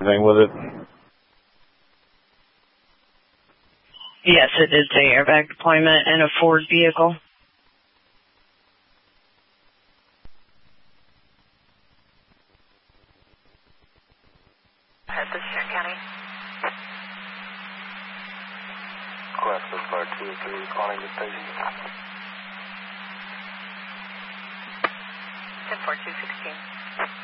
Anything with it? Yes, it did say airbag deployment in a Ford vehicle. This is Sharon County. Request of Fire 203 calling the station. 10-4-216.